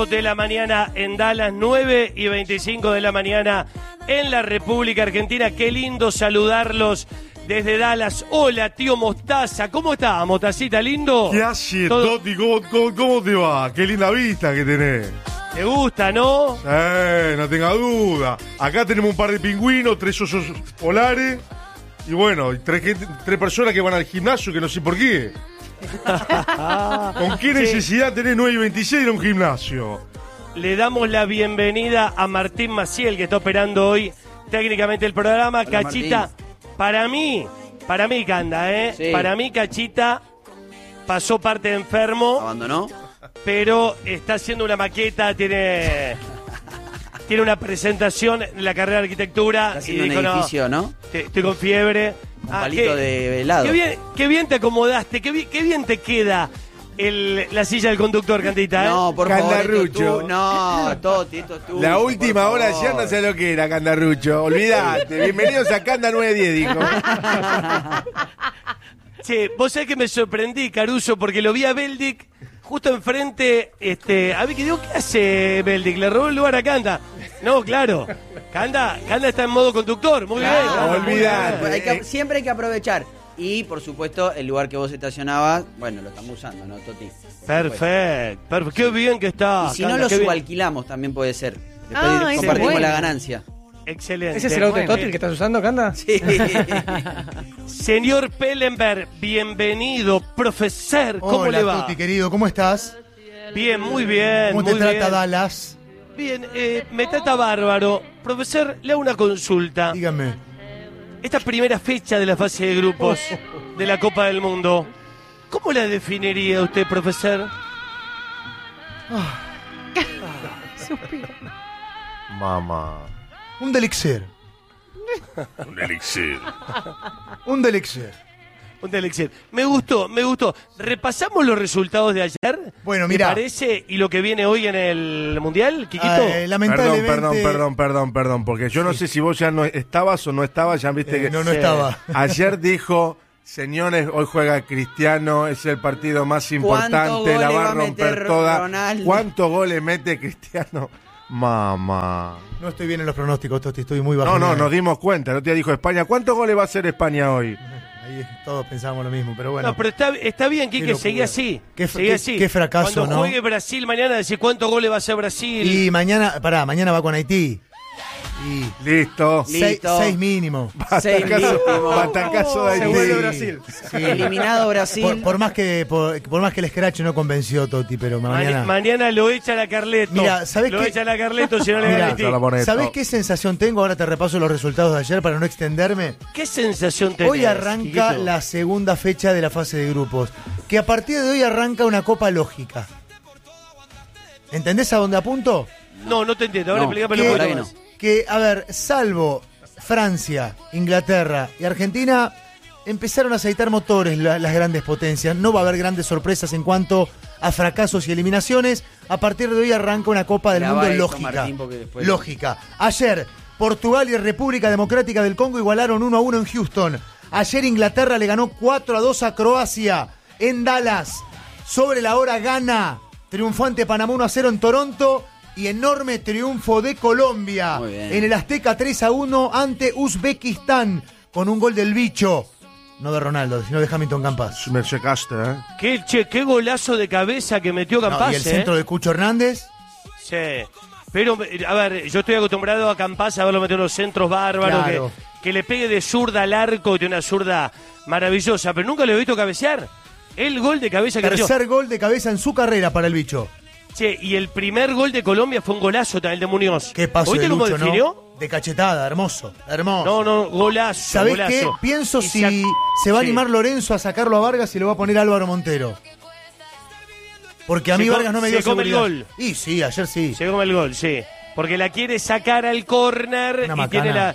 de la mañana en Dallas, 9:25 de la mañana en la República Argentina. Qué lindo saludarlos desde Dallas. Hola, tío Mostaza, ¿cómo estás, Mostacita, lindo? ¿Qué haces, Toti? ¿Cómo te va? Qué linda vista que tenés. ¿Te gusta, no? No tenga duda. Acá tenemos un par de pingüinos, 3 osos polares y bueno, 3 personas que van al gimnasio que no sé por qué. ¿Con qué necesidad tenés 9:26 de ir a un gimnasio? Le damos la bienvenida a Martín Maciel, que está operando hoy técnicamente el programa. Hola, Cachita, Martín. para mí, Canda, Sí. Para mí, Cachita pasó parte de enfermo, ¿Abandonó? pero está haciendo una maqueta, tiene una presentación en la carrera de arquitectura. Está haciendo y dijo, un edificio, ¿no? estoy con fiebre. Un palito de helado. Qué bien te acomodaste, qué bien te queda la silla del conductor, Cantita, No, por favor, Candarrucho. Toti, esto es tú. La última por hora favor. ayer no sé lo que era, Candarrucho. Olvídate. Bienvenidos a Canda 910, dijo. Che, vos sabés que me sorprendí, Caruso, porque lo vi a Beldic justo enfrente, a ver, que digo, ¿qué hace Beldic? Le robó el lugar a Canda. No, claro, Canda está en modo conductor, muy bien. Canda, muy olvidate. bien. Siempre hay que aprovechar. Y, por supuesto, el lugar que vos estacionabas, bueno, lo estamos usando, ¿no, Toti? Perfecto, qué bien que está. Y si Canda, no, lo qué bien. subalquilamos también puede ser. Después ese compartimos bueno. la ganancia. Excelente. ¿Ese es el auto de Toti el que estás usando, Canda? Sí. Señor Pellenberg, bienvenido, profesor, ¿cómo Hola, le va? Toti, querido, ¿cómo estás? Bien, muy bien. ¿Cómo te muy trata bien. Dallas? Bien, me trata bárbaro. Profesor, le hago una consulta. Dígame. Esta primera fecha de la fase de grupos de la Copa del Mundo, ¿cómo la definiría usted, profesor? Suspiro. Mamá. Un delixir. Un elixir. Un delixir. Un elixir. Me gustó. ¿Repasamos los resultados de ayer? Bueno, mirá. ¿Te parece? ¿Y lo que viene hoy en el Mundial, Quiquito? Lamentablemente... Perdón, porque yo no sé si vos ya no estabas o no estabas, ya viste que... No Sí. estaba. Ayer dijo, señores, hoy juega Cristiano, es el partido más ¿Cuántos importante, la goles va va a a romper meter toda. Ronaldo? ¿Cuántos goles mete Cristiano? Mamá. No estoy bien en los pronósticos, Toti, estoy muy bajo. No, nos dimos cuenta, no te dijo España. ¿Cuántos goles va a hacer España hoy? Ahí todos pensábamos lo mismo, pero bueno. No, pero está bien, Qué Quique, locura. seguí así. Qué seguí así. qué fracaso, Cuando ¿no? juegue Brasil mañana, decir cuántos goles va a hacer Brasil. Y mañana va con Haití. Y Listo. Listo. 6 mínimo. Batacazo de Se Haití. vuelve Brasil. Sí. Eliminado Brasil. Por más que el scratch no convenció, Toti, pero mañana... Mañana lo echa la Carleto. Mira, ¿sabés lo qué? echa la Carleto si no le Mirá, Haití. ¿Sabés qué sensación tengo? Ahora te repaso los resultados de ayer para no extenderme. ¿Qué sensación tenés? Hoy arranca Quiquito? la segunda fecha de la fase de grupos. Que a partir de hoy arranca una copa lógica. ¿Entendés a dónde apunto? No te entiendo. Ahora No, explícamelo que- un ahora poquito que más. Que, a ver, salvo Francia, Inglaterra y Argentina, empezaron a aceitar motores las grandes potencias. No va a haber grandes sorpresas en cuanto a fracasos y eliminaciones. A partir de hoy arranca una Copa del Grabá Mundo eso, lógica. Martín, porque después- Lógica. Ayer, Portugal y República Democrática del Congo igualaron 1-1 en Houston. Ayer Inglaterra le ganó 4-2 a Croacia en Dallas. Sobre la hora Ghana, triunfante Panamá 1-0 en Toronto. Y enorme triunfo de Colombia Muy bien. en el Azteca 3-1 ante Uzbekistán con un gol del bicho, no de Ronaldo, sino de Hamilton Campas. Me checaste, Qué golazo de cabeza que metió Campás, Y el centro de Cucho Hernández. Sí. Pero, a ver, yo estoy acostumbrado a Campás a verlo meter los centros bárbaros, Claro. que le pegue de zurda al arco y tiene una zurda maravillosa, pero nunca lo he visto cabecear. El gol de cabeza que metió. Tercer gol de cabeza en su carrera para el bicho. Che, y el primer gol de Colombia fue un golazo también, el de Muñoz. Qué paso ¿Oíste de cómo Lucho, definió? ¿no? De cachetada, hermoso, hermoso. No, golazo. ¿Sabés golazo. qué? Pienso Y si se va a sí. animar Lorenzo a sacarlo a Vargas y lo va a poner Álvaro Montero. Porque a mí Se Vargas no me dio se come el seguridad. gol. Y sí, ayer sí. Se come el gol, sí. Porque la quiere sacar al córner Una y tiene macana.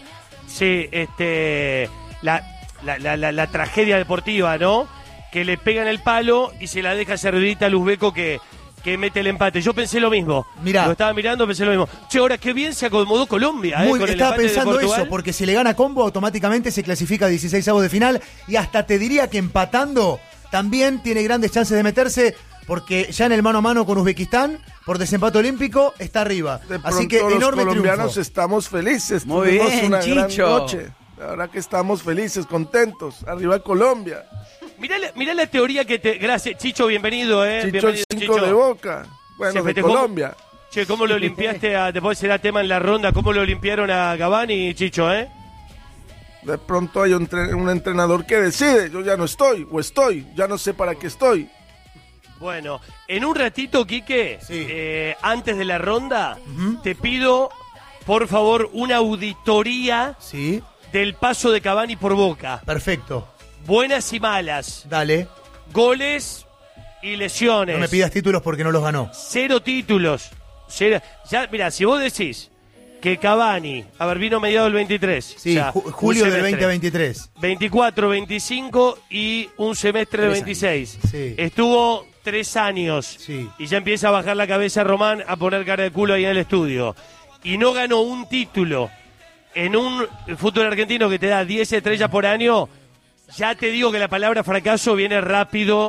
la tragedia deportiva, ¿no? Que le pega en el palo y se la deja servidita al uzbeco que mete el empate. Yo pensé lo mismo. Mirá. Lo estaba mirando, pensé lo mismo. Che, ahora qué bien se acomodó Colombia, con el Estaba empate de pensando Portugal. eso, porque si le gana Combo, automáticamente se clasifica a 16avos de final. Y hasta te diría que empatando también tiene grandes chances de meterse, porque ya en el mano a mano con Uzbekistán, por desempate olímpico, está arriba. De Así que pronto enorme los colombianos triunfo. estamos felices. Muy Tuvimos bien, una gran Chicho. noche. La verdad que estamos felices, contentos. Arriba Colombia. Mirá la teoría que te... Gracias, Chicho, bienvenido, Chicho Bienvenido, 5 de Boca. Se Bueno, de festejó. Colombia. Che, ¿cómo lo limpiaste después será tema en la ronda, cómo lo limpiaron a Cavani, Chicho, De pronto hay un entrenador que decide. Yo ya no estoy, o estoy. Ya no sé para qué estoy. Bueno, en un ratito, Quique, Sí. antes de la ronda, te pido, por favor, una auditoría Sí, del paso de Cavani por Boca. perfecto. Buenas y malas, Dale. goles y lesiones. No me pidas títulos porque no los ganó. 0 títulos. Ya, mira, si vos decís que Cavani, vino mediado del 23. Sí, o sea, julio un del semestre. 2023. 24, 25 y un semestre de 3 26. años, sí. Estuvo 3 años. Sí. Y ya empieza a bajar la cabeza Román, a poner cara de culo ahí en el estudio. Y no ganó un título en un fútbol argentino que te da 10 estrellas por año. Ya te digo que la palabra fracaso viene rápido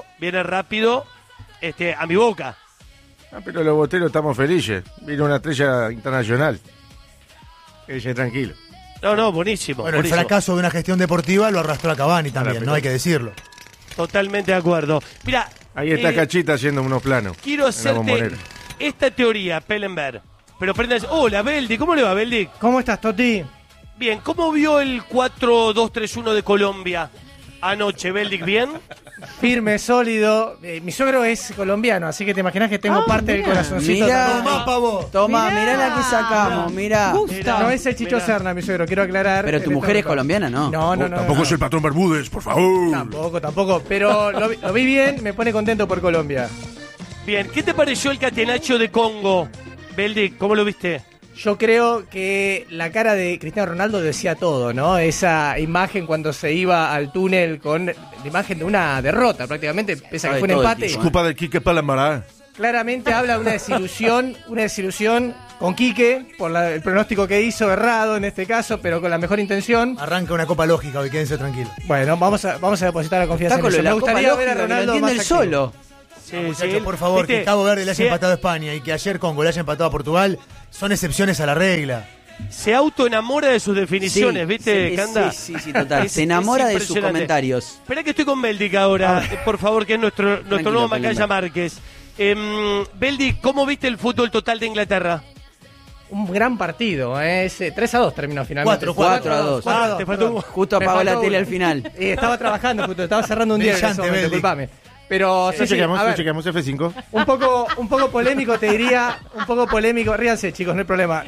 a mi boca. Pero los boteros estamos felices. Vino una estrella internacional. Ella tranquilo. No, buenísimo. Bueno, el buenísimo. fracaso de una gestión deportiva lo arrastró a Cavani también, no hay que decirlo. Totalmente de acuerdo. Mira, Ahí está Cachita haciendo unos planos. quiero en la hacerte Bombonera. esta teoría, Pellenberg. Pero prendas. Hola, Beldi. ¿Cómo le va, Beldi? ¿Cómo estás, Toti? Bien, ¿cómo vio el 4-2-3-1 de Colombia anoche, Beldic? ¿Bien? Firme, sólido. Mi suegro es colombiano, así que te imaginas que tengo parte del corazoncito. Mirá. también. Tomá, pavo. Toma, Mirá. mirá la que sacamos, mirá. No es el Chicho Mirá. Serna, mi suegro, quiero aclarar. Pero tu En mujer este es momento. colombiana, ¿no? No. Tampoco es el patrón Bermúdez, por favor. Tampoco. Pero lo vi bien, me pone contento por Colombia. Bien, ¿qué te pareció el catenacho de Congo, Beldic? ¿Cómo lo viste? Yo creo que la cara de Cristiano Ronaldo decía todo, ¿no? Esa imagen cuando se iba al túnel con la imagen de una derrota prácticamente, pese a que Sabe fue un todo el empate. tipo, Culpa del Quique Palamará. Claramente habla de una desilusión con Quique por el pronóstico que hizo, errado en este caso, pero con la mejor intención. Arranca una copa lógica hoy, quédense tranquilos. Bueno, vamos a depositar la confianza Está con en lo eso. de la Me Copa gustaría ver a Lógica, que lo Ronaldo entiende más él activo. solo. Sí, Muchachos, por favor, ¿viste? que Cabo Verde le haya Se- empatado a España y que ayer Congo le haya empatado a Portugal, son excepciones a la regla. Se autoenamora de sus definiciones, Sí, ¿viste, sí, Canda? sí, total. Es- Se enamora es de sus impresionante. comentarios. Espera que estoy con Beldic ahora, por favor, que es nuestro nuevo Macaya Pellenberg. Márquez. Beldic, ¿cómo viste el fútbol total de Inglaterra? Un gran partido, ¿eh? 3-2 terminó finalmente. 4-2. Ah, te faltó un- Justo Me apagó la faltó tele uno. al final. Estaba trabajando, justo, estaba cerrando un día en ese Brillante, momento, Beldi. disculpame. Pero sí, a ver, F5. un poco polémico te diría, ríanse chicos, no hay problema.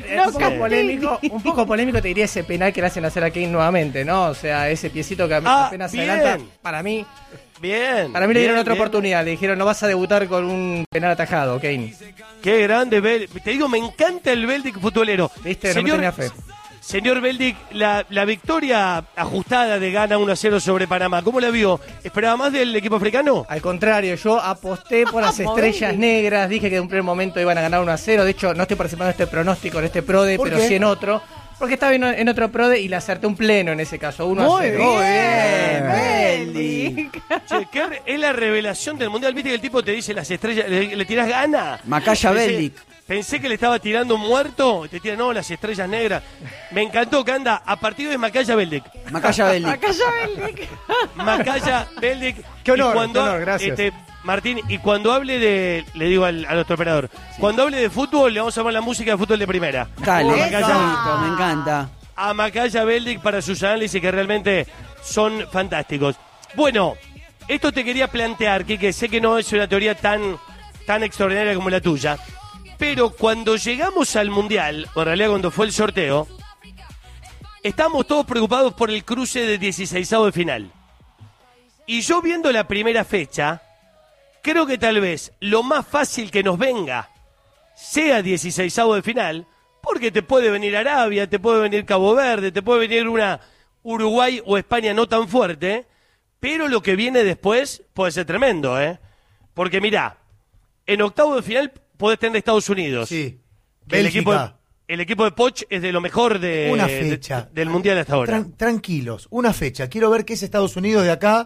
Un poco polémico te diría ese penal que le hacen hacer a Kane nuevamente, ¿no? O sea, ese piecito que apenas se bien. adelanta, para mí Bien. le dieron otra bien. oportunidad, le dijeron no vas a debutar con un penal atajado, Kane. Qué grande, Beldic. Te digo, me encanta el Beldic futbolero. Viste, no me tenía fe. Señor Beldic, la victoria ajustada de Ghana 1-0 sobre Panamá, ¿cómo la vio? ¿Esperaba más del equipo africano? Al contrario, yo aposté por las estrellas negras, dije que en un primer momento iban a ganar 1-0, de hecho no estoy participando en este pronóstico, en este PRODE, ¿Por pero qué? sí en otro, porque estaba en otro PRODE y le acerté un pleno en ese caso, 1-0. Muy bien, Beldi. Che, es la revelación del Mundial. ¿Viste que el tipo te dice las estrellas, le tirás Ghana? Macaya Beldic. Pensé que le estaba tirando un muerto, te tira, no, las estrellas negras. Me encantó, Canda, a partir de Macaya Beldic. Macaya Beldic. Macaya Beldic. Qué honor, Y cuando, qué honor, gracias. Martín, y cuando hable de, le digo a nuestro operador, cuando hable de fútbol, le vamos a poner la música de fútbol de primera. Dale, A Macaya, listo, me encanta. a Macaya Beldic para sus análisis que realmente son fantásticos. Bueno, esto te quería plantear, que sé que no es una teoría tan extraordinaria como la tuya, pero cuando llegamos al Mundial, o en realidad cuando fue el sorteo, estábamos todos preocupados por el cruce de 16avos de final. Y yo viendo la primera fecha, creo que tal vez lo más fácil que nos venga sea 16avos de final, porque te puede venir Arabia, te puede venir Cabo Verde, te puede venir una Uruguay o España no tan fuerte, pero lo que viene después puede ser tremendo, ¿eh? Porque mirá, en octavos de final podés tener Estados Unidos. Sí. Que Bélgica. el equipo de Poch es de lo mejor Una fecha. del Mundial hasta ahora. Tranquilos, una fecha. Quiero ver qué es Estados Unidos de acá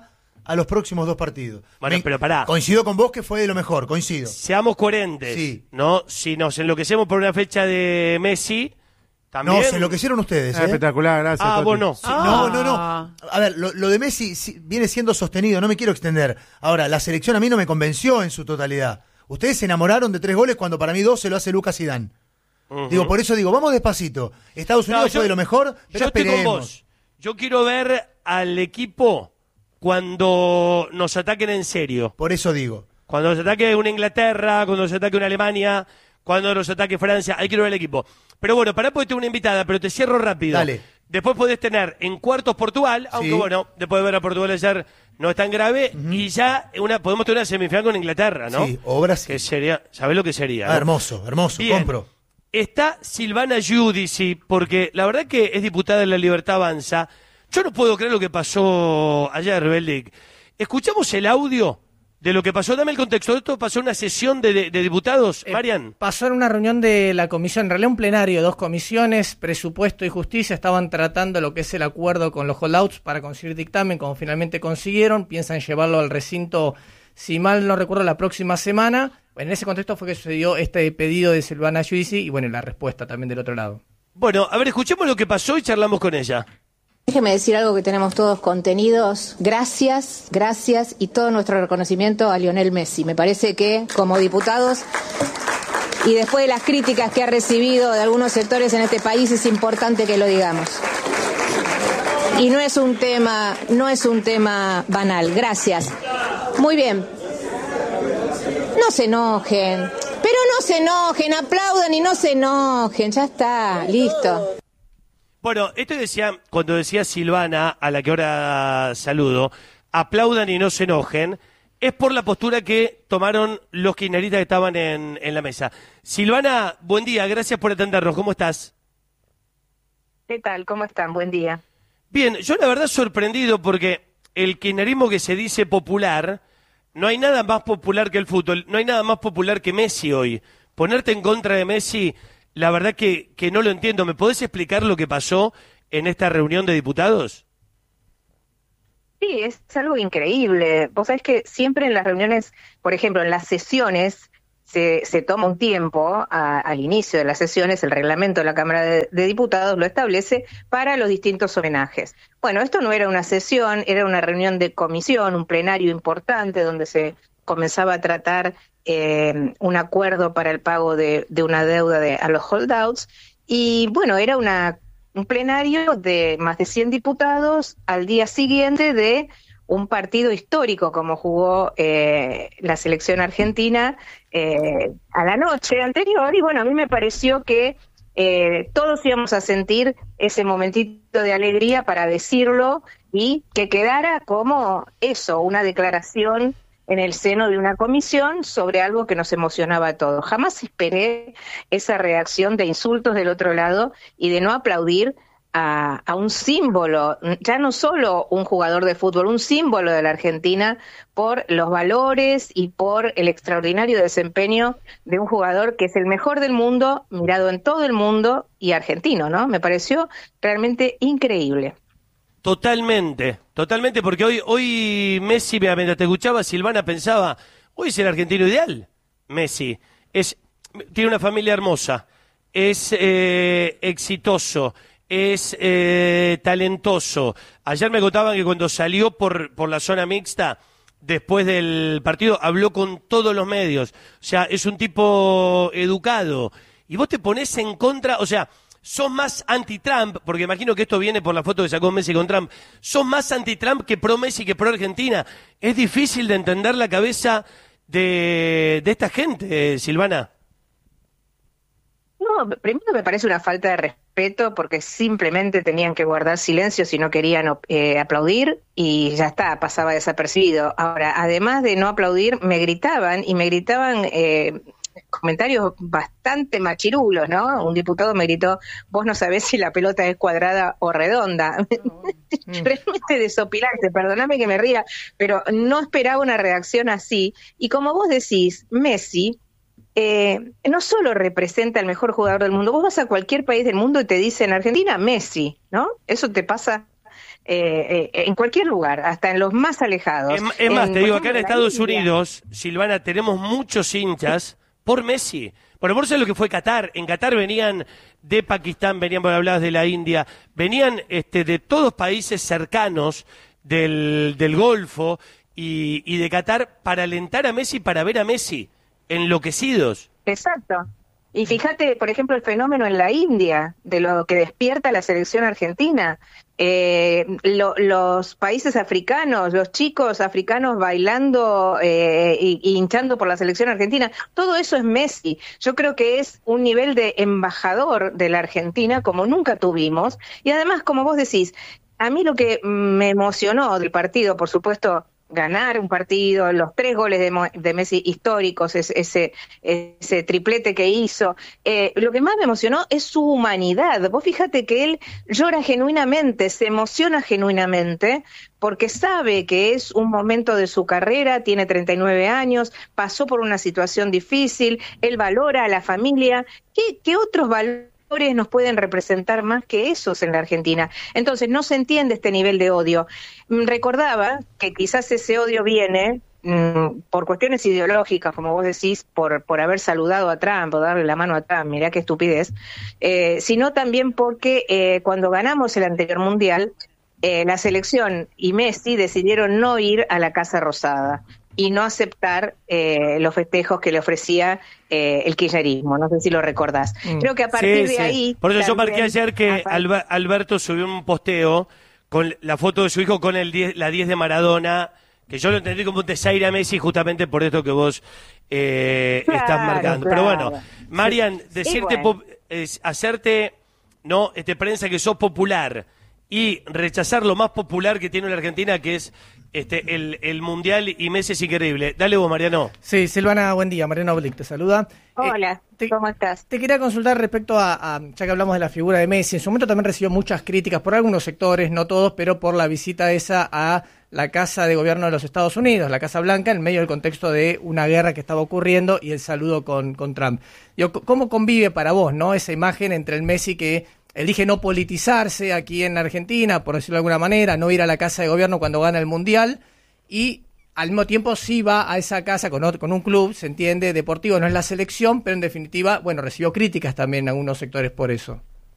a los próximos 2 partidos. Bueno, pero pará. Coincido con vos que fue de lo mejor, coincido. Seamos coherentes, Sí. ¿no? Si nos enloquecemos por una fecha de Messi, también... No, se enloquecieron ustedes, ¿eh? Espectacular, gracias. Ah, Toti. vos no. Sí, no. A ver, lo de Messi viene siendo sostenido, no me quiero extender. Ahora, la selección a mí no me convenció en su totalidad. Ustedes se enamoraron de 3 goles cuando para mí 2 se lo hace Lucas Zidane. Digo, por eso digo, vamos despacito. Estados Unidos fue de lo mejor, pero yo estoy con esperemos. vos. Yo quiero ver al equipo cuando nos ataquen en serio. Por eso digo. Cuando nos ataque una Inglaterra, cuando nos ataque una Alemania, cuando nos ataque Francia. Ahí quiero ver el equipo. Pero bueno, pará porque tengo una invitada, pero te cierro rápido. Dale. Después podés tener en cuartos Portugal, aunque Sí. bueno, después de ver a Portugal ayer no es tan grave. Y ya podemos tener una semifinal con Inglaterra, ¿no? Sí, o Brasil. Que sería, ¿sabés lo que sería? Ah, no? hermoso, Bien. compro. Está Silvana Giudici, porque la verdad que es diputada de La Libertad Avanza. Yo no puedo creer lo que pasó ayer, Beldic. Escuchamos el audio de lo que pasó. Dame el contexto. ¿Esto pasó en una sesión de diputados, Marian? Pasó en una reunión de la comisión, en realidad un plenario, 2 comisiones, presupuesto y justicia, estaban tratando lo que es el acuerdo con los holdouts para conseguir dictamen, como finalmente consiguieron, piensan llevarlo al recinto, si mal no recuerdo, la próxima semana. En ese contexto fue que sucedió este pedido de Silvana Giudici y bueno, la respuesta también del otro lado. Bueno, a ver, escuchemos lo que pasó y charlamos con ella. Déjeme decir algo que tenemos todos contenidos. Gracias y todo nuestro reconocimiento a Lionel Messi. Me parece que como diputados y después de las críticas que ha recibido de algunos sectores en este país es importante que lo digamos. Y no es un tema banal. Gracias. Muy bien. No se enojen. Pero no se enojen, aplaudan y no se enojen. Ya está, listo. Bueno, esto decía, cuando decía Silvana, a la que ahora saludo, aplaudan y no se enojen, es por la postura que tomaron los kirchneristas que estaban en la mesa. Silvana, buen día, gracias por atendernos, ¿cómo estás? ¿Qué tal? ¿Cómo están? Buen día. Bien, yo la verdad sorprendido porque el kirchnerismo que se dice popular, no hay nada más popular que el fútbol, no hay nada más popular que Messi hoy. Ponerte en contra de Messi... La verdad que no lo entiendo. ¿Me podés explicar lo que pasó en esta reunión de diputados? Sí, es algo increíble. Vos sabés que siempre en las reuniones, por ejemplo, en las sesiones, se toma un tiempo al inicio de las sesiones, el reglamento de la Cámara de Diputados lo establece para los distintos homenajes. Bueno, esto no era una sesión, era una reunión de comisión, un plenario importante donde se comenzaba a tratar un acuerdo para el pago de una deuda a los holdouts y bueno, era un plenario de más de 100 diputados al día siguiente de un partido histórico como jugó la selección argentina a la noche anterior y bueno, a mí me pareció que todos íbamos a sentir ese momentito de alegría para decirlo y que quedara como eso, una declaración en el seno de una comisión sobre algo que nos emocionaba a todos. Jamás esperé esa reacción de insultos del otro lado y de no aplaudir a un símbolo, ya no solo un jugador de fútbol, un símbolo de la Argentina por los valores y por el extraordinario desempeño de un jugador que es el mejor del mundo, mirado en todo el mundo y argentino, ¿no? Me pareció realmente increíble. Totalmente, porque hoy Messi, mientras te escuchaba, Silvana pensaba, hoy es el argentino ideal, Messi. Tiene una familia hermosa, es exitoso, es talentoso. Ayer me contaban que cuando salió por la zona mixta, después del partido, habló con todos los medios. O sea, es un tipo educado. Y vos te ponés en contra, o sea... Sos más anti-Trump, porque imagino que esto viene por la foto que sacó Messi con Trump. Sos más anti-Trump que pro-Messi que pro-Argentina. Es difícil de entender la cabeza de esta gente, Silvana. No, primero me parece una falta de respeto porque simplemente tenían que guardar silencio si no querían aplaudir y ya está, pasaba desapercibido. Ahora, además de no aplaudir, me gritaban comentarios bastante machirulos, ¿no? Un diputado me gritó, vos no sabés si la pelota es cuadrada o redonda. Realmente desopilante, perdóname que me ría, pero no esperaba una reacción así. Y como vos decís, Messi no solo representa al mejor jugador del mundo, vos vas a cualquier país del mundo y te dicen Argentina, Messi, ¿no? Eso te pasa en cualquier lugar, hasta en los más alejados. Es más, te digo, acá en la Estados India. Unidos, Silvana, tenemos muchos hinchas por Messi. Por eso es lo que fue Qatar. En Qatar venían de Pakistán, venían, por hablabas de la India, venían de todos países cercanos del Golfo y de Qatar para alentar a Messi, para ver a Messi, enloquecidos. Exacto. Y fíjate, por ejemplo, el fenómeno en la India, de lo que despierta la selección argentina. Los países africanos, los chicos africanos bailando y hinchando por la selección argentina, todo eso es Messi. Yo creo que es un nivel de embajador de la Argentina como nunca tuvimos. Y además, como vos decís, a mí lo que me emocionó del partido, por supuesto, ganar un partido, los 3 goles de Messi históricos, ese triplete que hizo. Lo que más me emocionó es su humanidad. Vos fíjate que él llora genuinamente, se emociona genuinamente, porque sabe que es un momento de su carrera, tiene 39 años, pasó por una situación difícil, él valora a la familia. ¿Qué otros valores nos pueden representar más que esos en la Argentina? Entonces no se entiende este nivel de odio. Recordaba que quizás ese odio viene por cuestiones ideológicas, como vos decís, por haber saludado a Trump o darle la mano a Trump, mirá qué estupidez, sino también porque cuando ganamos el anterior mundial, la selección y Messi decidieron no ir a la Casa Rosada y no aceptar los festejos que le ofrecía el kirchnerismo. No sé si lo recordás. Creo que a partir de ahí... Por eso yo marqué ayer que Alberto subió un posteo con la foto de su hijo con la 10 de Maradona, que yo lo entendí como un desaire a Messi justamente por esto que vos estás marcando. Pero bueno, Marian, decirte, hacerte prensa que sos popular y rechazar lo más popular que tiene la Argentina, que es el Mundial, y Messi es increíble. Dale vos, Mariano. Sí, Silvana, buen día. Mariano Oblick te saluda. Hola, ¿cómo estás? Te quería consultar respecto a, ya que hablamos de la figura de Messi, en su momento también recibió muchas críticas por algunos sectores, no todos, pero por la visita esa a la Casa de Gobierno de los Estados Unidos, la Casa Blanca, en medio del contexto de una guerra que estaba ocurriendo y el saludo con Trump. ¿Cómo convive para vos, no, esa imagen entre el Messi que elige no politizarse aquí en Argentina, por decirlo de alguna manera, no ir a la Casa de Gobierno cuando gana el Mundial, y al mismo tiempo sí va a esa casa con un club, se entiende, deportivo, no es la selección, pero en definitiva, bueno, recibió críticas también en algunos sectores por eso?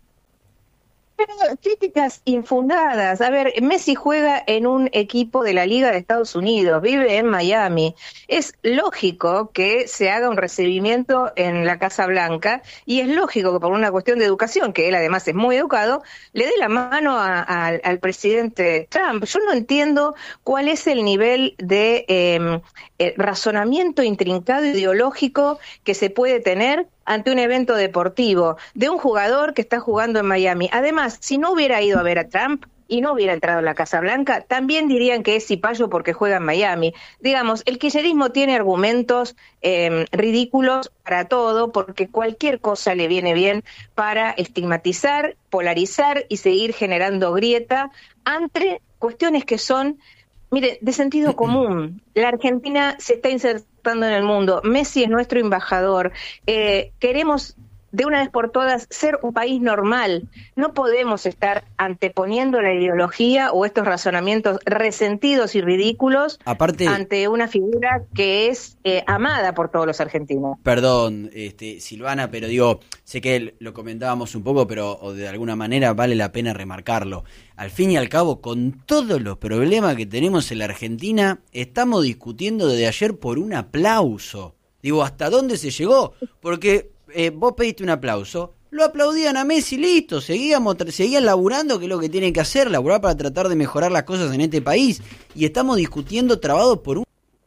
Críticas infundadas. A ver, Messi juega en un equipo de la Liga de Estados Unidos, vive en Miami. Es lógico que se haga un recibimiento en la Casa Blanca y es lógico que por una cuestión de educación, que él además es muy educado, le dé la mano al presidente Trump. Yo no entiendo cuál es el nivel de razonamiento intrincado ideológico que se puede tener ante un evento deportivo de un jugador que está jugando en Miami. Además, si no hubiera ido a ver a Trump y no hubiera entrado en la Casa Blanca, también dirían que es cipayo porque juega en Miami. Digamos, el kirchnerismo tiene argumentos ridículos para todo, porque cualquier cosa le viene bien para estigmatizar, polarizar y seguir generando grieta ante cuestiones que son, mire, de sentido común. La Argentina se está insertando en el mundo. Messi es nuestro embajador. Queremos de una vez por todas ser un país normal. No podemos estar anteponiendo la ideología o estos razonamientos resentidos y ridículos ante una figura que es amada por todos los argentinos. Perdón, Silvana, pero digo, sé que lo comentábamos un poco, pero de alguna manera vale la pena remarcarlo. Al fin y al cabo, con todos los problemas que tenemos en la Argentina, estamos discutiendo desde ayer por un aplauso. Digo, ¿hasta dónde se llegó? Porque vos pediste un aplauso, lo aplaudían a Messi, listo, seguían laburando, que es lo que tienen que hacer, laburar para tratar de mejorar las cosas en este país, y estamos discutiendo trabados por un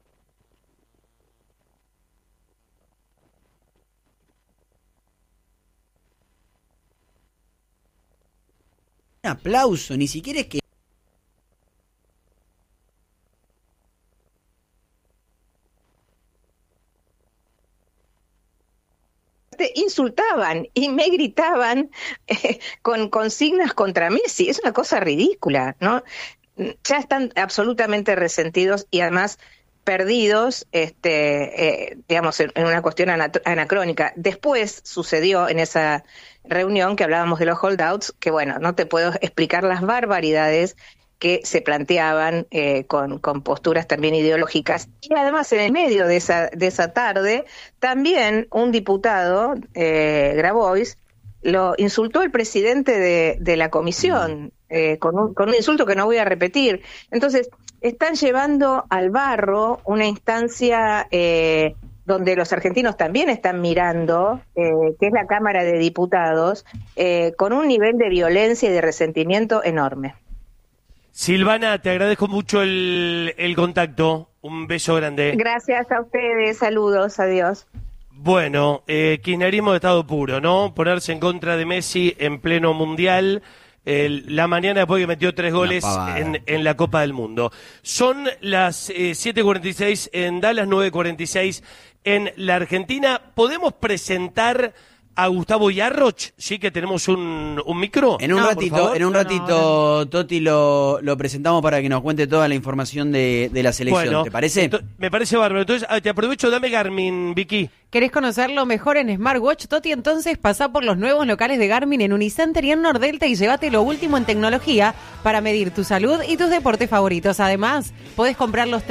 aplauso, ni siquiera es que insultaban y me gritaban con consignas contra Messi. Es una cosa ridícula, ¿no? Ya están absolutamente resentidos y además perdidos, digamos, en una cuestión anacrónica. Después sucedió en esa reunión que hablábamos de los holdouts, que bueno, no te puedo explicar las barbaridades que se planteaban con posturas también ideológicas. Y además, en el medio de esa tarde, también un diputado, Grabois, lo insultó el presidente de la comisión, con un insulto que no voy a repetir. Entonces, están llevando al barro una instancia donde los argentinos también están mirando, que es la Cámara de Diputados, con un nivel de violencia y de resentimiento enorme. Silvana, te agradezco mucho el contacto. Un beso grande. Gracias a ustedes, saludos, adiós. Bueno, kirchnerismo de estado puro, ¿no? Ponerse en contra de Messi en pleno mundial, la mañana después que metió 3 goles en la Copa del Mundo. Son las 7:46 en Dallas, 9:46 en la Argentina. ¿Podemos presentar a Gustavo Yarroch? Sí, que tenemos un micro. En un ratito, Toti, lo presentamos para que nos cuente toda la información de la selección. Bueno, ¿te parece? Me parece bárbaro. Entonces, te aprovecho, dame Garmin, Vicky. ¿Querés conocerlo mejor en Smartwatch, Toti? Entonces pasá por los nuevos locales de Garmin en Unicenter y en Nordelta y llévate lo último en tecnología para medir tu salud y tus deportes favoritos. Además, podés comprar los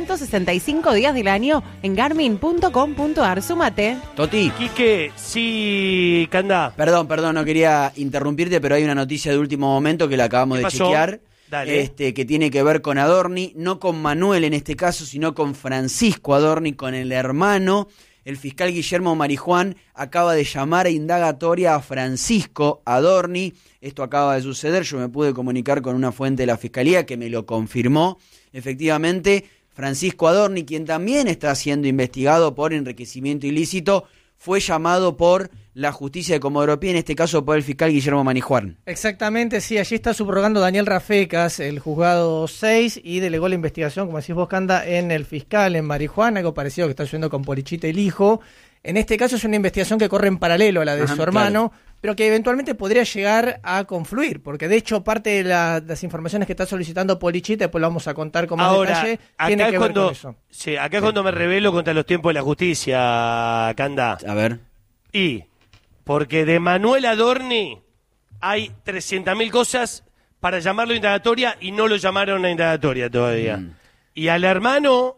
365 días del año en garmin.com.ar. Súmate. Toti. Quique, sí, Canda. Perdón, no quería interrumpirte, pero hay una noticia de último momento que la acabamos de chequear. Dale. Que tiene que ver con Adorni, no con Manuel en este caso, sino con Francisco Adorni, con el hermano. El fiscal Guillermo Marijuán acaba de llamar a indagatoria a Francisco Adorni. Esto acaba de suceder. Yo me pude comunicar con una fuente de la fiscalía que me lo confirmó. Efectivamente, Francisco Adorni, quien también está siendo investigado por enriquecimiento ilícito, fue llamado por la justicia de Comodoro Pi, en este caso por el fiscal Guillermo Marijuán. Exactamente, sí, allí está subrogando Daniel Rafecas, el juzgado 6, y delegó la investigación, como decís vos, Canda, en el fiscal, en Marijuán, algo parecido que está sucediendo con Polichita y el hijo. En este caso es una investigación que corre en paralelo a la de su hermano, claro, pero que eventualmente podría llegar a confluir, porque de hecho parte de las informaciones que está solicitando Polichita, después lo vamos a contar con más detalle, tiene que ver con eso. Sí, acá es cuando me revelo contra los tiempos de la justicia, Canda. A ver. Y porque de Manuel Adorni hay 300.000 cosas para llamarlo a indagatoria y no lo llamaron a indagatoria todavía. Y al hermano,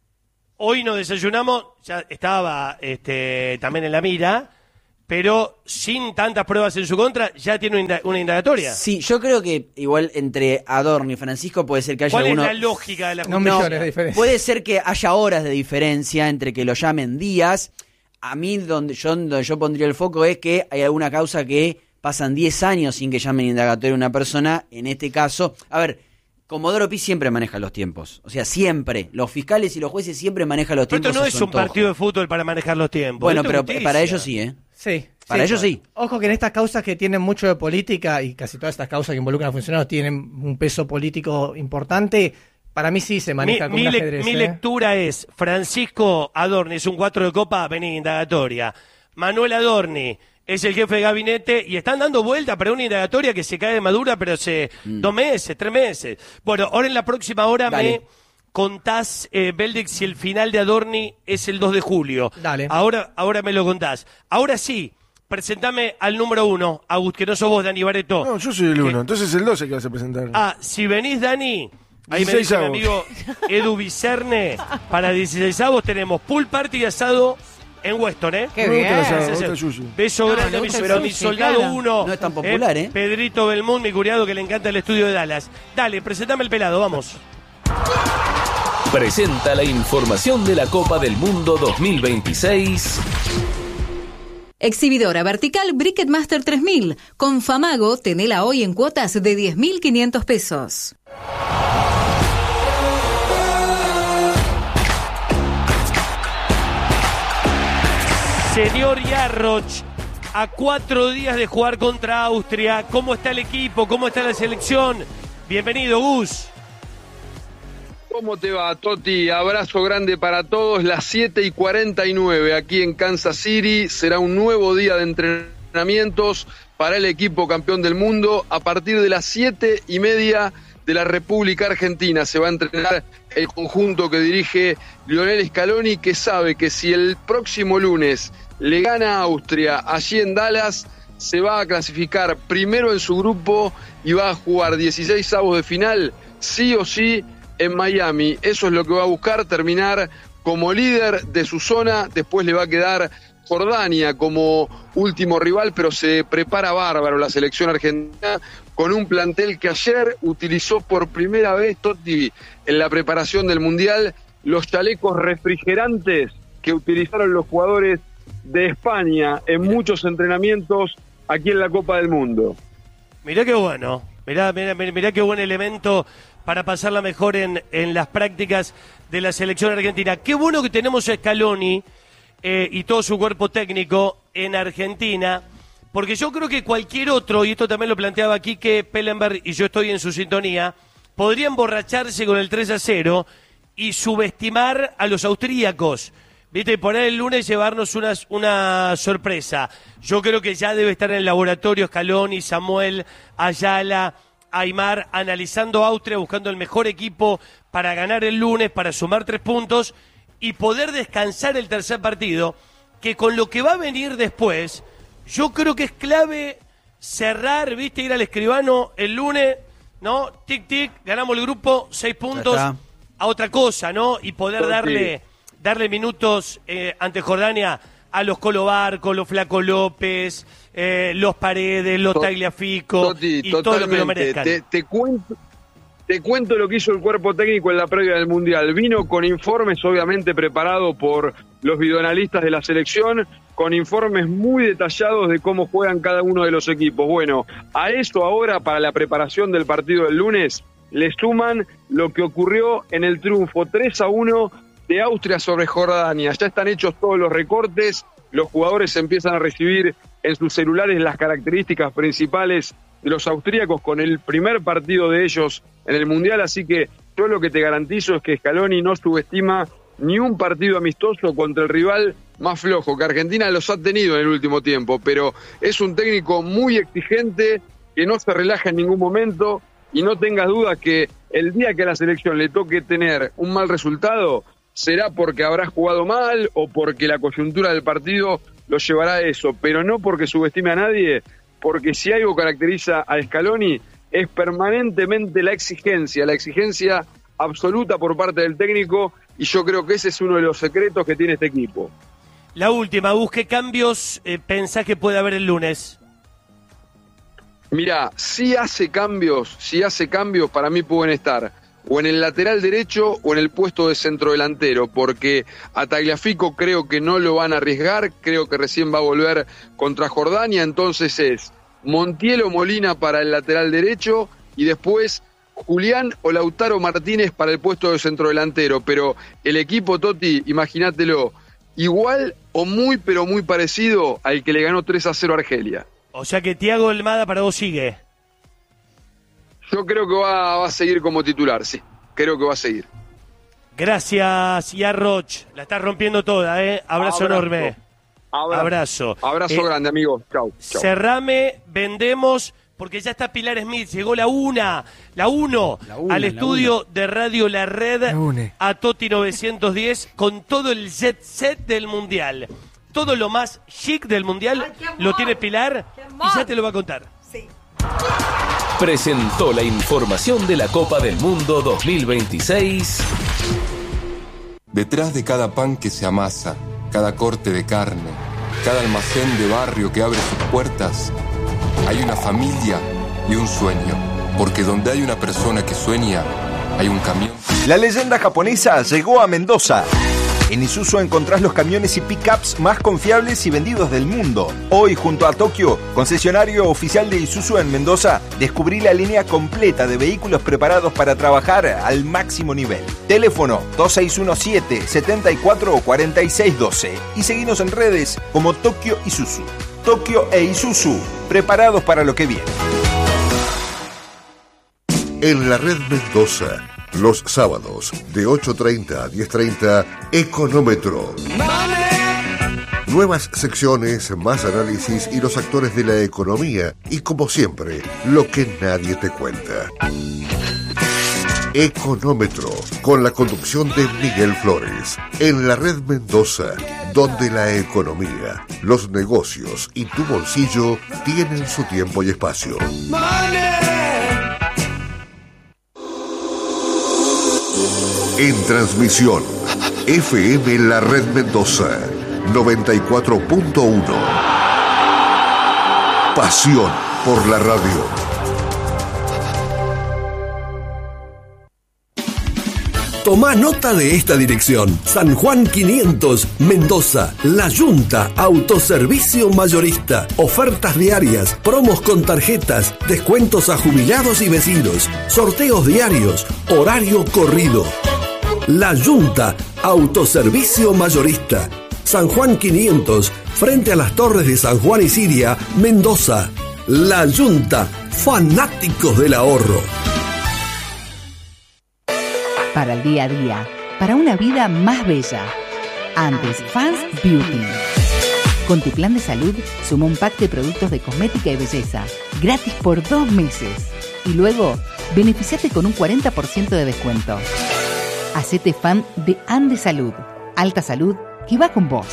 hoy nos desayunamos, ya estaba también en la mira, pero sin tantas pruebas en su contra, ya tiene una indagatoria. Sí, yo creo que igual entre Adorni y Francisco puede ser que haya ¿Cuál es la lógica de la justicia? No millones de diferencia. Puede ser que haya horas de diferencia entre que lo llamen días. A mí, donde yo pondría el foco es que hay alguna causa que pasan 10 años sin que llamen indagatoria a una persona. En este caso, a ver, Comodoro Pi siempre maneja los tiempos. O sea, siempre. Los fiscales y los jueces siempre manejan los tiempos. Pero esto no es un partido de fútbol para manejar los tiempos. Bueno, pero para ellos sí, ¿eh? Sí. Para ellos sí. Ojo que en estas causas que tienen mucho de política, y casi todas estas causas que involucran a funcionarios tienen un peso político importante, para mí sí se maneja como un ajedrez. Mi lectura es, Francisco Adorni es un 4 de copa, vení indagatoria. Manuel Adorni es el jefe de gabinete y están dando vuelta para una indagatoria que se cae de madura, pero hace 2 meses, 3 meses. Bueno, ahora en la próxima hora me contás, Beldic, si el final de Adorni es el 2 de julio. Dale. Ahora me lo contás. Ahora sí, presentame al número 1, Agus, que no sos vos, Dani Barreto. No, yo soy el 1, entonces el 12 que vas a presentar. Ah, si venís, Dani, ahí me dice mi amigo Edu Vicerne, para 16avos tenemos pool party y asado en Weston, ¿eh? Qué bien. Beso grande, pero mi soldado 1. No es tan popular, ¿eh? Pedrito Belmont, mi curiado que le encanta el estudio de Dallas. Dale, presentame el pelado, vamos. Presenta la información de la Copa del Mundo 2026. Exhibidora vertical Bricketmaster 3000. Con Famago, tenela hoy en cuotas de 10.500 pesos. Señor Yarroch, a 4 días de jugar contra Austria, ¿cómo está el equipo? ¿Cómo está la selección? Bienvenido, Gus. ¿Cómo te va, Toti? Abrazo grande para todos. Las 7:49 aquí en Kansas City. Será un nuevo día de entrenamientos para el equipo campeón del mundo. A partir de las 7:30 de la República Argentina se va a entrenar el conjunto que dirige Lionel Scaloni, que sabe que si el próximo lunes le gana a Austria allí en Dallas, se va a clasificar primero en su grupo y va a jugar 16 avos de final, sí o sí, en Miami. Eso es lo que va a buscar, terminar como líder de su zona. Después le va a quedar Jordania como último rival, pero se prepara bárbaro la selección argentina con un plantel que ayer utilizó por primera vez, Totti, en la preparación del Mundial, los chalecos refrigerantes que utilizaron los jugadores de España en muchos entrenamientos aquí en la Copa del Mundo. Mirá qué bueno, mirá qué buen elemento para pasarla mejor en las prácticas de la selección argentina. Qué bueno que tenemos a Scaloni y todo su cuerpo técnico en Argentina, porque yo creo que cualquier otro, y esto también lo planteaba Quique Pellenberg, y yo estoy en su sintonía, podría emborracharse con el 3-0 y subestimar a los austríacos. Viste, poner el lunes llevarnos una sorpresa. Yo creo que ya debe estar en el laboratorio Scaloni, Samuel, Ayala, Aimar, analizando Austria, buscando el mejor equipo para ganar el lunes, para sumar 3 puntos y poder descansar el tercer partido, que con lo que va a venir después, yo creo que es clave cerrar, viste, ir al escribano el lunes, ¿no? Tic, tic, ganamos el grupo, 6 puntos, a otra cosa, ¿no? Y poder darle minutos ante Jordania a los Colo Barco, los Flaco López, los Paredes, los Tagliafico, y todo lo que lo merezcan. Te cuento lo que hizo el cuerpo técnico en la previa del Mundial. Vino con informes obviamente preparados por los videoanalistas de la selección, con informes muy detallados de cómo juegan cada uno de los equipos. Bueno, a esto ahora, para la preparación del partido del lunes, le suman lo que ocurrió en el triunfo 3-1 de Austria sobre Jordania. Ya están hechos todos los recortes, los jugadores empiezan a recibir en sus celulares las características principales de los austríacos con el primer partido de ellos en el Mundial, así que yo lo que te garantizo es que Scaloni no subestima ni un partido amistoso contra el rival más flojo, que Argentina los ha tenido en el último tiempo, pero es un técnico muy exigente, que no se relaja en ningún momento, y no tengas duda que el día que a la selección le toque tener un mal resultado, será porque habrá jugado mal o porque la coyuntura del partido lo llevará a eso, pero no porque subestime a nadie, porque si algo caracteriza a Scaloni es permanentemente la exigencia absoluta por parte del técnico, y yo creo que ese es uno de los secretos que tiene este equipo. La última, ¿qué cambios pensás que puede haber el lunes? Mirá, si hace cambios, para mí pueden estar o en el lateral derecho o en el puesto de centrodelantero, porque a Tagliafico creo que no lo van a arriesgar, creo que recién va a volver contra Jordania, entonces es Montiel o Molina para el lateral derecho y después Julián o Lautaro Martínez para el puesto de centrodelantero, pero el equipo, Totti, imagínatelo, igual o muy pero muy parecido al que le ganó 3-0 a Argelia. O sea que Thiago Almada para vos sigue. Yo creo que va a seguir como titular, sí. Creo que va a seguir. Gracias, Yarroch. La estás rompiendo toda, ¿eh? Abrazo enorme. Abrazo. Abrazo grande, amigo. Chau. Cerrame, vendemos, porque ya está Pilar Smith. Llegó la 1 al estudio de Radio La Red, a Toti 910, con todo el jet set del Mundial. Todo lo más chic del Mundial lo tiene Pilar y ya te lo va a contar. Sí. Presentó la información de la Copa del Mundo 2026. Detrás de cada pan que se amasa, cada corte de carne, cada almacén de barrio que abre sus puertas, hay una familia y un sueño. Porque donde hay una persona que sueña, hay un camión. La leyenda japonesa llegó a Mendoza. En Isuzu encontrás los camiones y pickups más confiables y vendidos del mundo. Hoy, junto a Tokio, concesionario oficial de Isuzu en Mendoza, descubrí la línea completa de vehículos preparados para trabajar al máximo nivel. Teléfono 2617-744612 y seguinos en redes como Tokio Isuzu. Tokio e Isuzu, preparados para lo que viene. En la Red Mendoza, los sábados de 8:30 a 10:30, Económetro. Nuevas secciones, más análisis y los actores de la economía. Y como siempre, lo que nadie te cuenta. Económetro, con la conducción de Miguel Flores. En la Red Mendoza, donde la economía, los negocios y tu bolsillo tienen su tiempo y espacio. En transmisión, FM La Red Mendoza, 94.1. Pasión por la radio. Tomá nota de esta dirección. San Juan 500, Mendoza. La Yunta, autoservicio mayorista. Ofertas diarias, promos con tarjetas, descuentos a jubilados y vecinos, sorteos diarios, horario corrido. La Yunta, autoservicio mayorista. San Juan 500, frente a las torres de San Juan y Siria, Mendoza. La Yunta, fanáticos del ahorro. Para el día a día, para una vida más bella. Andes Fans Beauty. Con tu plan de salud, suma un pack de productos de cosmética y belleza, gratis por 2 meses. Y luego, beneficiate con un 40% de descuento. Hacete fan de Andes Salud, alta salud que va con vos.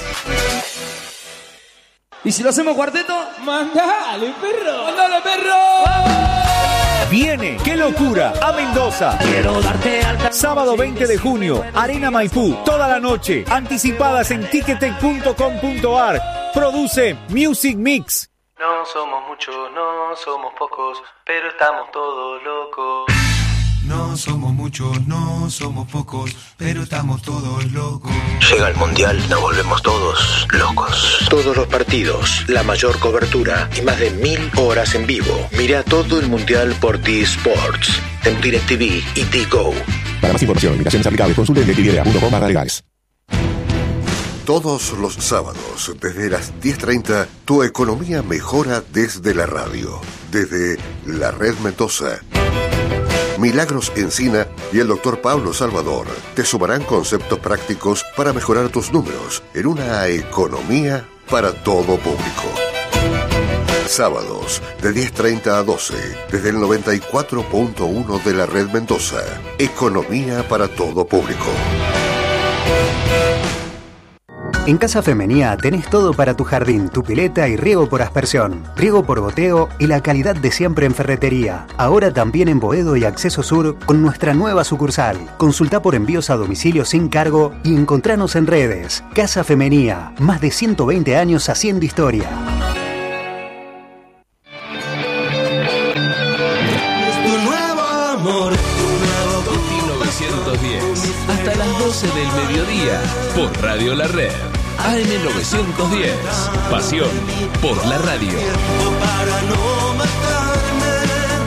¿Y si lo hacemos cuarteto? ¡Mandale, perro! ¡Mandale, perro! Viene, qué locura, a Mendoza. Quiero darte alta. Sábado 20 de junio, Arena Maipú, toda la noche. Anticipadas en ticketek.com.ar. Produce Music Mix. No somos muchos, no somos pocos, pero estamos todos locos. No somos muchos, no somos pocos, pero estamos todos locos. Llega el Mundial, nos volvemos todos locos. Todos los partidos, la mayor cobertura y más de 1000 horas en vivo. Mira todo el Mundial por T-Sports, en DirecTV y T-Go. Para más información, invitaciones aplicables, consulte en directv.com/legales. Todos los sábados, desde las 10:30, tu economía mejora desde la radio. Desde La Red Mendoza. Milagros Encina y el Dr. Pablo Salvador te sumarán conceptos prácticos para mejorar tus números en una economía para todo público. Sábados de 10:30 a 12 desde el 94.1 de la Red Mendoza. Economía para todo público. En Casa Femenía tenés todo para tu jardín, tu pileta y riego por aspersión, riego por goteo y la calidad de siempre en ferretería. Ahora también en Boedo y Acceso Sur con nuestra nueva sucursal. Consulta por envíos a domicilio sin cargo y encontranos en redes. Casa Femenía, más de 120 años haciendo historia. Tu nuevo amor, tu nuevo Conti 910. Hasta las 12 del mediodía por Radio La Red. AM 910. Pasión por la radio. Para no matarme.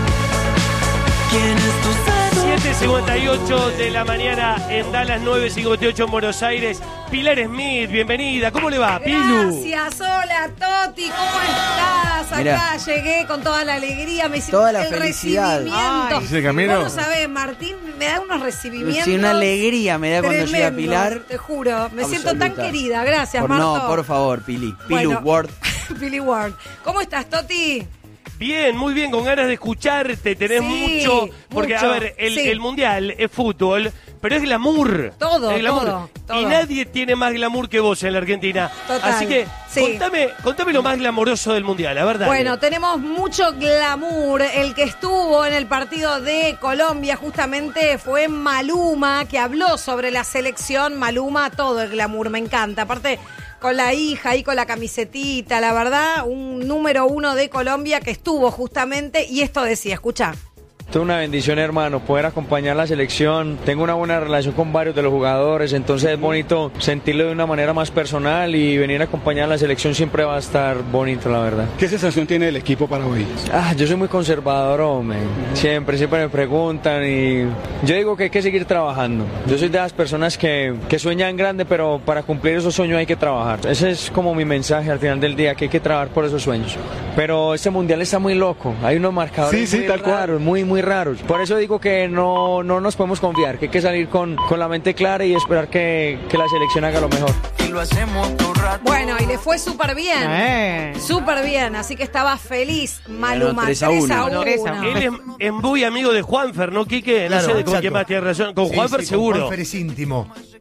¿Quién es tu 7:58 de la mañana en Dallas, 9:58 en Buenos Aires. Pilar Smith, bienvenida. ¿Cómo le va, Pilu? Gracias, hola Toti, ¿cómo estás? Acá Mirá. Llegué con toda la alegría, me Toda la el felicidad. recibimiento. ¿Ese camino? Vos no sabés, Martín me da unos recibimientos. Sí, una alegría me da cuando llega tremendos, Pilar. Te juro, me siento tan Absoluta. querida. Gracias, Marto. No, por favor, Pili. Pilu Bueno. Ward. Billy Ward. ¿Cómo estás, Toti? Bien, muy bien, con ganas de escucharte, tenés Sí, mucho, porque mucho, a ver, sí. el mundial es fútbol, pero es glamour. Todo, es glamour. todo. Y nadie tiene más glamour que vos en la Argentina. Total, Así que sí. contame lo más glamoroso del mundial, la verdad. Bueno, tenemos mucho glamour. El que estuvo en el partido de Colombia justamente fue Maluma, que habló sobre la selección. Maluma, todo el glamour, me encanta. Aparte, con la hija y con la camisetita, la verdad, un número 1 de Colombia que estuvo justamente, y esto decía, escucha. Es una bendición, hermano, poder acompañar la selección. Tengo una buena relación con varios de los jugadores, entonces es bonito sentirlo de una manera más personal y venir a acompañar a la selección siempre va a estar bonito, la verdad. ¿Qué sensación tiene el equipo para hoy? Yo soy muy conservador, hombre. Siempre me preguntan y yo digo que hay que seguir trabajando. Yo soy de las personas que sueñan grande, pero para cumplir esos sueños hay que trabajar. Ese es como mi mensaje al final del día, que hay que trabajar por esos sueños. Pero este mundial está muy loco. Hay unos marcadores muy raros, muy raros. Por eso digo que no nos podemos confiar, que hay que salir con la mente clara y esperar que la selección haga lo mejor. Bueno, y le fue súper bien. Súper bien, así que estaba feliz Maluma. 3-1. Él es muy amigo de Juanfer, ¿no, Quique? Claro, no sé con exacto. quién más tiene relación. Con Juanfer sí, seguro. Con Juanfer es íntimo.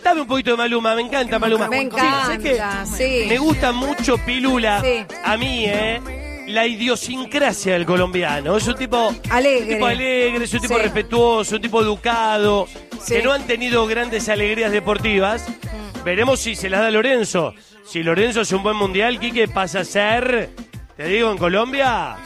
Cantame un poquito de Maluma, me encanta Maluma. Me encanta, sí. Me gusta mucho Pilula. Sí. A mí, la idiosincrasia del colombiano. Es un tipo alegre, es un tipo respetuoso, un tipo educado, que no han tenido grandes alegrías deportivas. Veremos si se las da Lorenzo. Si Lorenzo hace un buen mundial, Quique pasa a ser, te digo, en Colombia,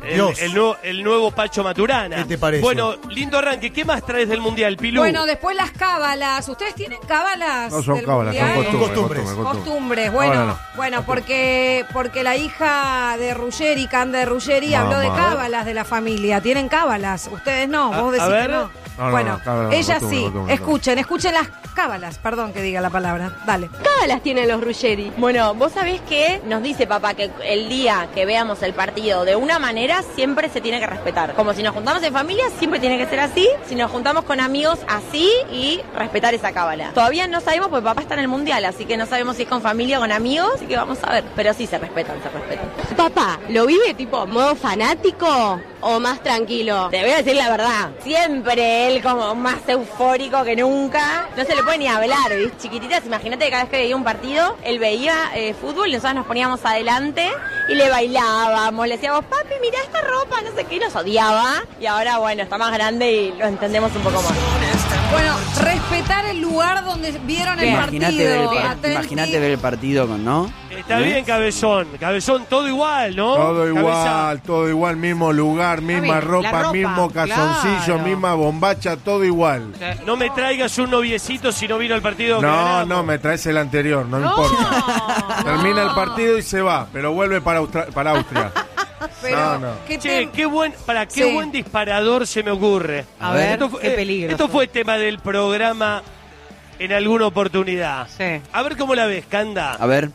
el nuevo Pacho Maturana. ¿Qué te parece? Bueno, lindo arranque. ¿Qué más traes del mundial, Pilú? Bueno, después las cábalas. ¿Ustedes tienen cábalas? No son del cábalas, mundial? son costumbres. Costumbres, bueno, bueno, porque la hija de Ruggeri, Canda de Ruggeri, habló de cábalas de la familia. ¿Tienen cábalas? Ustedes no, vos decís que no. Bueno, ella sí. Escuchen las cábalas, perdón que diga la palabra. Dale. Cábalas tienen los Ruggeri. Bueno, vos sabés que nos dice papá que el día que veamos el partido de una manera siempre se tiene que respetar. Como si nos juntamos en familia, siempre tiene que ser así. Si nos juntamos con amigos, así, y respetar esa cábala. Todavía no sabemos porque papá está en el mundial, así que no sabemos si es con familia o con amigos, así que vamos a ver. Pero sí se respetan. Papá, ¿lo vive tipo modo fanático o más tranquilo? Te voy a decir la verdad, siempre él como más eufórico que nunca. No se le puede ni hablar, ¿viste? Chiquititas, imagínate que cada vez que veía un partido, él veía fútbol y nosotros nos poníamos adelante y le bailábamos, le decíamos, papi, mirá esta ropa, no sé qué, y nos odiaba. Y ahora, bueno, está más grande y lo entendemos un poco más. Bueno, respetar el lugar donde vieron el partido. Imagínate ver el partido con, ¿no? Está bien, Cabezón, todo igual, ¿no? Todo igual, mismo lugar, misma ropa, mismo calzoncillo, misma bombacha, todo igual. No me traigas un noviecito si no vino al partido. No, me traes el anterior, no importa. Termina el partido y se va, pero vuelve para Austria. Pero, qué buen disparador se me ocurre. A ver, qué peligro. Esto fue tema del programa en alguna oportunidad. Sí. A ver cómo la ves, Canda. A ver.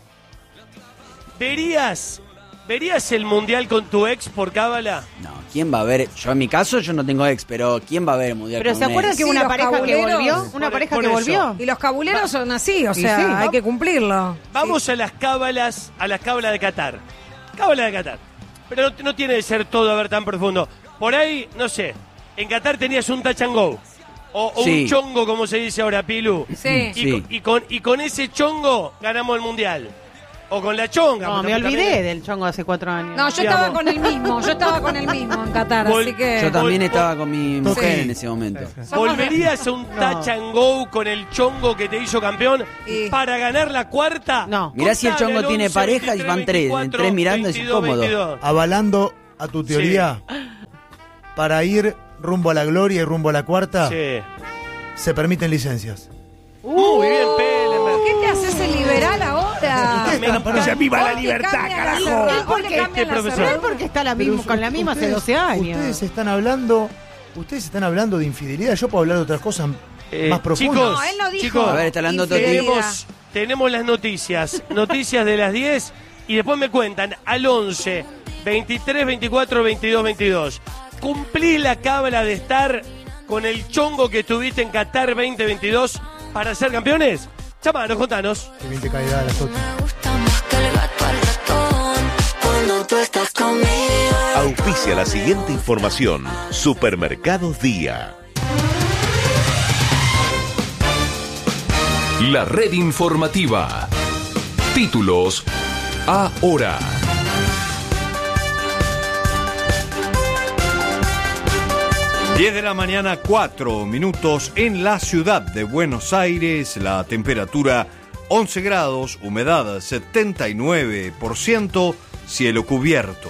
¿Verías el mundial con tu ex por cábala? No, ¿quién va a ver? Yo en mi caso yo no tengo ex, pero ¿quién va a ver el mundial pero con ¿se un acuerdan ex? que una pareja que volvió? Una pareja que volvió. Y los cabuleros son así, o sea, hay que cumplirlo. Vamos a las cábalas de Qatar. Cábala de Qatar. Pero no tiene que ser todo a ver tan profundo. Por ahí, no sé, en Qatar tenías un touch and go. O un chongo, como se dice ahora, Pilu. Sí. Y con ese chongo ganamos el mundial. O con la chonga. No, me olvidé del chongo hace 4 años. No, yo estaba con el mismo en Qatar, así que... Yo también estaba con mi mujer en ese momento. ¿Volverías a un touch and go con el chongo que te hizo campeón para ganar la cuarta? No. Mirá si el chongo tiene pareja y van 3. En 3 mirando es incómodo. 22. Avalando a tu teoría, para ir rumbo a la gloria y rumbo a la cuarta, se permiten licencias. Muy bien, Pelemer. ¿Qué te haces el liberal ahora? ¡Viva la libertad, carajo! Porque está con la misma hace 12 años. Ustedes están hablando de infidelidad. Yo puedo hablar de otras cosas más profundas. Chicos, a ver, está hablando todo. Tenemos las noticias de las 10 y después me cuentan al 11 23 24 22 22. ¿Cumplís la cábala de estar con el chongo que estuviste en Qatar 2022 para ser campeones? Chamanos, contanos. Que bien te cae la sopa. Auspicia la siguiente información. Supermercados Día. La red informativa. Títulos ahora. Diez de la mañana, 4 minutos en la ciudad de Buenos Aires. La temperatura 11 grados, humedad 79%, cielo cubierto.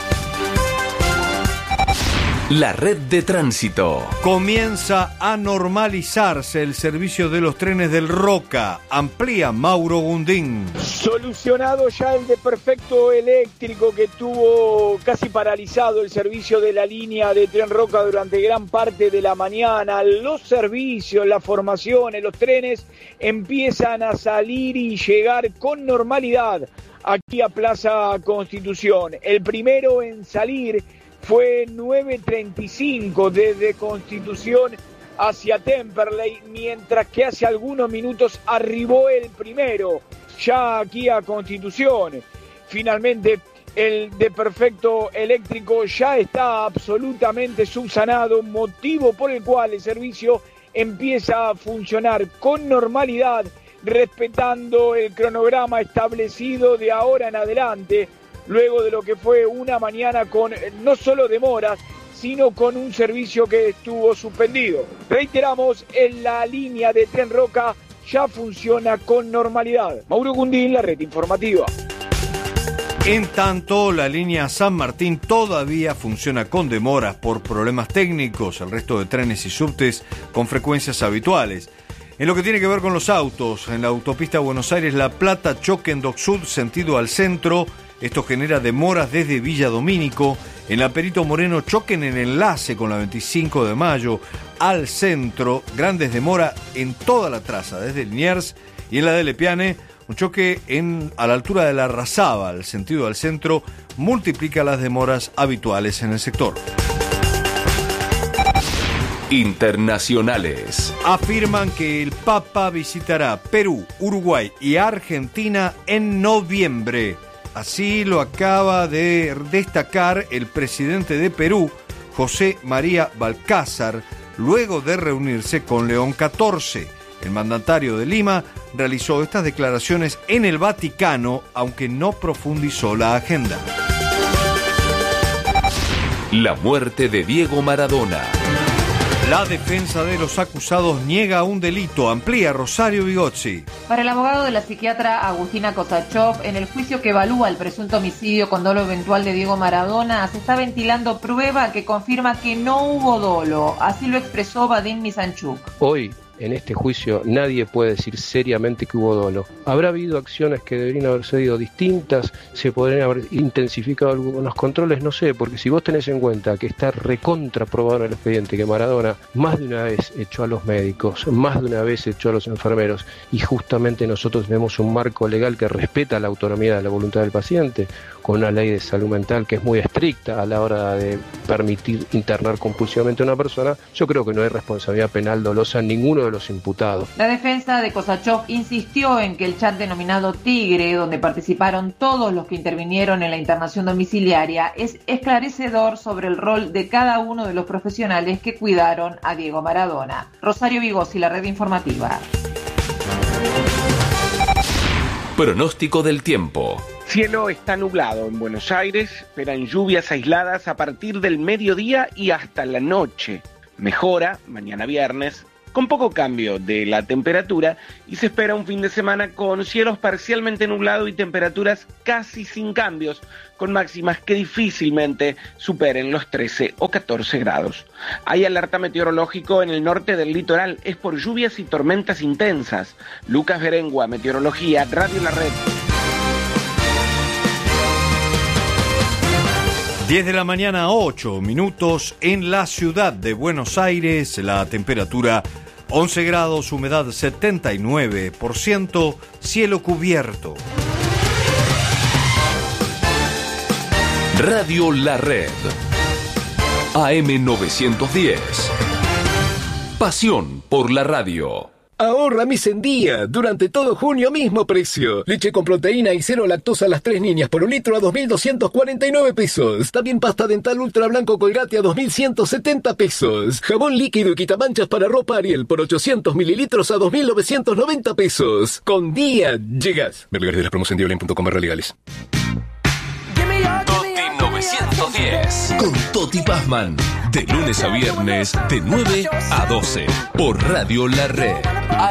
La red de tránsito. Comienza a normalizarse el servicio de los trenes del Roca. Amplía Mauro Gundín. Solucionado ya el desperfecto eléctrico que tuvo casi paralizado el servicio de la línea de Tren Roca durante gran parte de la mañana. Los servicios, las formaciones, los trenes empiezan a salir y llegar con normalidad aquí a Plaza Constitución. El primero en salir fue 9:35 desde Constitución hacia Temperley, mientras que hace algunos minutos arribó el primero, ya aquí a Constitución. Finalmente, el desperfecto eléctrico ya está absolutamente subsanado, motivo por el cual el servicio empieza a funcionar con normalidad, respetando el cronograma establecido de ahora en adelante, luego de lo que fue una mañana con no solo demoras, sino con un servicio que estuvo suspendido. Reiteramos, en la línea de Tren Roca ya funciona con normalidad. Mauro Gundín, la red informativa. En tanto, la línea San Martín todavía funciona con demoras por problemas técnicos, el resto de trenes y subtes con frecuencias habituales. En lo que tiene que ver con los autos, en la autopista Buenos Aires-La Plata, choque en Dock Sud, sentido al centro. Esto genera demoras desde Villa Domínico. En la Perito Moreno, choque en el enlace con la 25 de mayo al centro. Grandes demoras en toda la traza, desde Liniers. Y en la de Lepiane, un choque a la altura de la Razábal, sentido al centro, multiplica las demoras habituales en el sector. Internacionales. Afirman que el Papa visitará Perú, Uruguay y Argentina en noviembre. Así lo acaba de destacar el presidente de Perú, José María Balcázar, luego de reunirse con León XIV. El mandatario de Lima realizó estas declaraciones en el Vaticano, aunque no profundizó la agenda. La muerte de Diego Maradona. La defensa de los acusados niega un delito. Amplía Rosario Vigozzi. Para el abogado de la psiquiatra Agustina Kosachov, en el juicio que evalúa el presunto homicidio con dolo eventual de Diego Maradona, se está ventilando prueba que confirma que no hubo dolo. Así lo expresó Vadim Misanchuk. Hoy, en este juicio, nadie puede decir seriamente que hubo dolo. ¿Habrá habido acciones que deberían haber sido distintas? ¿Se podrían haber intensificado algunos controles? No sé, porque si vos tenés en cuenta que está recontraprobado en el expediente que Maradona más de una vez echó a los médicos, más de una vez echó a los enfermeros, y justamente nosotros tenemos un marco legal que respeta la autonomía de la voluntad del paciente, con una ley de salud mental que es muy estricta a la hora de permitir internar compulsivamente a una persona, yo creo que no hay responsabilidad penal dolosa en ninguno de los imputados. La defensa de Kosachov insistió en que el chat denominado Tigre, donde participaron todos los que intervinieron en la internación domiciliaria, es esclarecedor sobre el rol de cada uno de los profesionales que cuidaron a Diego Maradona. Rosario Vigozzi, la red informativa. Pronóstico del tiempo. Cielo está nublado en Buenos Aires, esperan lluvias aisladas a partir del mediodía y hasta la noche. Mejora mañana viernes, con poco cambio de la temperatura, y se espera un fin de semana con cielos parcialmente nublados y temperaturas casi sin cambios, con máximas que difícilmente superen los 13 o 14 grados. Hay alerta meteorológico en el norte del litoral, es por lluvias y tormentas intensas. Lucas Berengua, Meteorología, Radio La Red. 10 de la mañana, 8 minutos en la ciudad de Buenos Aires. La temperatura 11 grados, humedad 79%, cielo cubierto. Radio La Red. AM 910. Pasión por la radio. Ahorra Mis en Día. Durante todo junio, mismo precio. Leche con proteína y cero lactosa las 3 niñas por un litro a 2.249 pesos. También pasta dental ultra blanco Colgate a 2.170 pesos. Jabón líquido y quitamanchas para ropa Ariel por 800 mililitros a 2.990 pesos. Con Día llegas. Ver lugares de las promos en diablen.com/legales. Toti 910 con Toti Pazman. De lunes a viernes, de 9 a 12. Por Radio La Red.